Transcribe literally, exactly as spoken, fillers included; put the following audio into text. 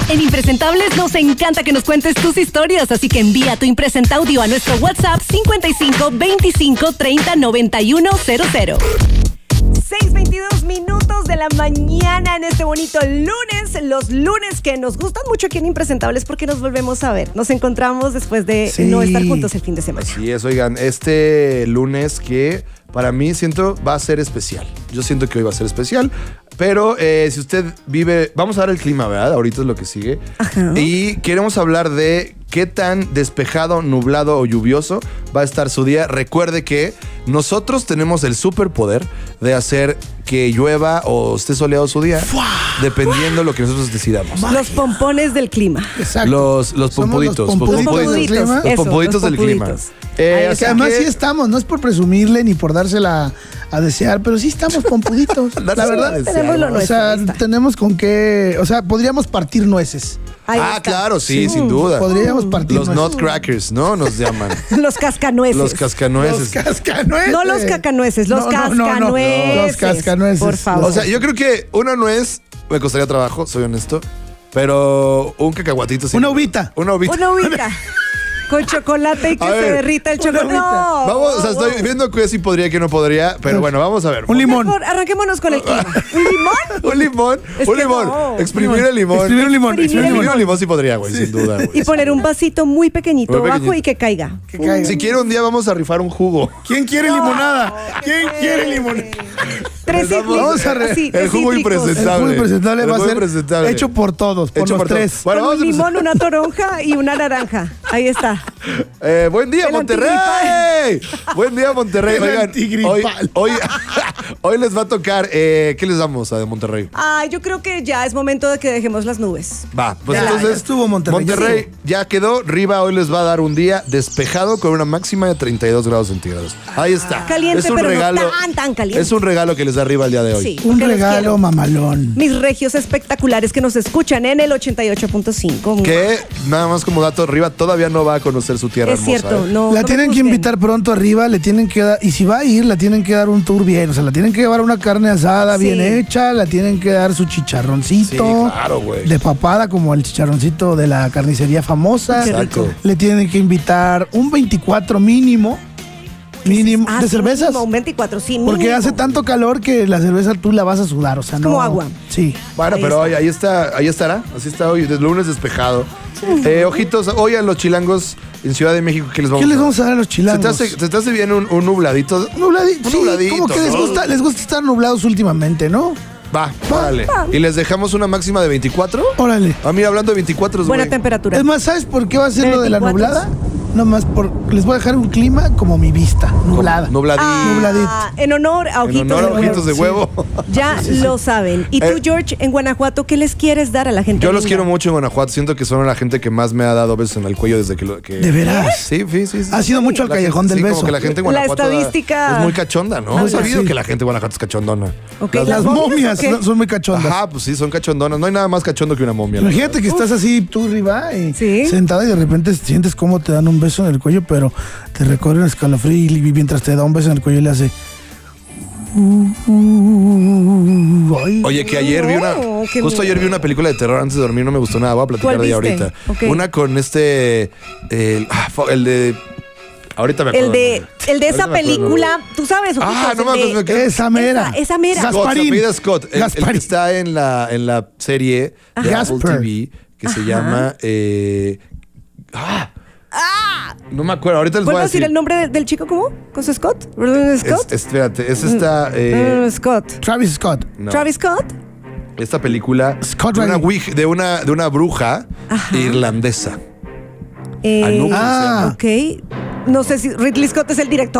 En Impresentables nos encanta que nos cuentes tus historias, así que envía tu Impresenta audio a nuestro WhatsApp cincuenta y cinco veinticinco treinta noventa y uno cero cero. seis veintidós minutos de la mañana en este bonito lunes. Los lunes que nos gustan mucho aquí en Impresentables porque nos volvemos a ver. Nos encontramos después de sí. no estar juntos el fin de semana. Así es, oigan, este lunes que para mí siento va a ser especial. Yo siento que hoy va a ser especial. Pero eh, si usted vive... Vamos a ver el clima, ¿verdad? Ahorita es lo que sigue. Ajá. Y queremos hablar de qué tan despejado, nublado o lluvioso va a estar su día. Recuerde que nosotros tenemos el superpoder de hacer que llueva o esté soleado su día, ¡fua! Dependiendo de lo que nosotros decidamos. Los pompones del clima. Exacto. Los, los pompuditos. Los pompuditos, los pompuditos, los pompuditos del clima. Eh, que además que... sí estamos, no es por presumirle ni por dársela a desear, pero sí estamos pompuditos. la, la verdad. Tenemos lo o sea, nuestro, tenemos con qué, o sea, podríamos partir nueces. Ahí ah, está. Claro, sí, sí, sin duda. Podríamos partir Los nueces. Nutcrackers, ¿no? Nos llaman. Los cascanueces. Los cascanueces. Los cascanueces. No los cacanueces, los no, cascanueces. No, no, no. Los cascanueces. Por favor. O sea, yo creo que una nuez me costaría trabajo, soy honesto. Pero un cacahuatito sí. Una uvita. Una uvita. Una uvita. Con chocolate y que se derrita el chocolate. No. Vamos, o sea, estoy viendo que sí podría, que no podría, pero bueno, vamos a ver. Un limón. Mejor, arranquémonos con el clima. ¿Un limón? un limón, es un limón. No. Exprimir el limón. Exprimir un limón. Exprimir, Exprimir un limón sí podría, güey, sí. sin duda, güey. Y poner un vasito muy pequeñito, muy pequeñito abajo y que caiga. Que caiga. Si quiere un día vamos a rifar un jugo. ¿Quién quiere no. limonada? ¿Quién eh. quiere limonada? Tres vamos a re así, el jugo impresentable. El jugo impresentable el va a ser impresentable. hecho por todos, por hecho los por tres. Todos. Bueno, un limón, una toronja y una naranja. Ahí está. Eh, buen día, el Monterrey. Buen día, Monterrey. Oigan, hoy, hoy, hoy les va a tocar. Eh, ¿Qué les damos a de Monterrey? Ah, yo creo que ya es momento de que dejemos las nubes. Va, pues ya, entonces ya estuvo Monterrey. Monterrey sí. ya quedó. Riva hoy les va a dar un día despejado con una máxima de treinta y dos grados centígrados. Ahí está. Caliente, es un pero regalo, no tan, tan caliente. Es un regalo que les da Riva el día de hoy. Sí, un regalo mamalón. Mis regios espectaculares que nos escuchan en el ochenta y ocho punto cinco. Que nada más como dato, Riva todavía no va a conocer su tierra es hermosa. Es cierto, ¿eh? no. La no tienen que invitar pronto arriba, le tienen que dar, y si va a ir, la tienen que dar un tour bien, o sea, la tienen que llevar una carne asada sí. bien hecha, la tienen que dar su chicharroncito. Sí, claro, güey. De papada, como el chicharroncito de la carnicería famosa. Exacto. Le tienen que invitar un veinticuatro mínimo. Mínimo ah, de sí, cervezas. Mínimo, un veinticuatro, sí, mínimo. Porque hace tanto calor que la cerveza tú la vas a sudar, o sea, es no. como agua. Sí. Bueno, ahí pero está. hoy ahí está, ahí estará. Así está hoy, desde lunes despejado. Sí. Eh, ojitos, hoy a los chilangos en Ciudad de México, ¿qué les vamos ¿Qué a les dar? vamos a dar a los chilangos? ¿Se te hace, se te hace bien un, un nubladito? Nubladito. Un sí, nubladito. Como que ¿no? les gusta, les gusta estar nublados últimamente, ¿no? Va, órale. Y les dejamos una máxima de veinticuatro. Órale. A mí hablando de veinticuatro, buena güey. temperatura. Es más, ¿sabes por qué va a ser lo de la veinticuatro. nublada? Nomás por les voy a dejar un clima como mi vista, nublada. Nubladito. Ah, Nubladito. En honor a ojitos, en honor a ojitos de huevo. Sí. Ya sí, sí, lo sí. saben. Y tú, Eh, George, en Guanajuato, ¿qué les quieres dar a la gente? Yo los linda? quiero mucho en Guanajuato. Siento que son la gente que más me ha dado besos en el cuello desde que lo que. ¿De veras? Sí, sí, sí. sí. Ha sido mucho al la callejón gente, del sí, beso. Como que la gente en Guanajuato La estadística es muy cachonda, ¿no? Ah, He sabido sí. que la gente en Guanajuato es cachondona. Okay, las, las momias okay. son muy cachondas. Ajá, pues sí, son cachondonas. No hay nada más cachondo que una momia. Imagínate que estás así tú arriba y ¿Sí? sentada y de repente sientes cómo te dan un beso en el cuello, pero te recorre un escalofrío y mientras te da un beso en el cuello le hace. Ay. Oye, que ayer vi una. Oh, justo ayer vi una película de terror antes de dormir, no me gustó nada. Voy a platicar de ella ahorita. Okay. Una con este. El, el de. Ahorita me acuerdo. El de, el de esa Ahorita me acuerdo. película, tú sabes, ojitos, Ah, no el mames, de- me quedé. Esa mera. Esa, esa mera. Scott, Gasparín. se apellida Scott. El, el Gasparín. que está en la, en la serie de Gasper. Apple T V que se llama. Eh, ah, ¡Ah! no me acuerdo, ahorita les voy ¿Puedo a decir decir. el nombre de- del chico cómo? ¿Con su Scott? ¿Scott? Es, espérate, es esta. Eh, Mm, Scott. Travis Scott. no, ¿Travis Scott? Esta película Scott de una, Ryan. wig- de una de una bruja Ajá. irlandesa. Eh, Anubis se ah. llama. ok. No sé si Ridley Scott es el director.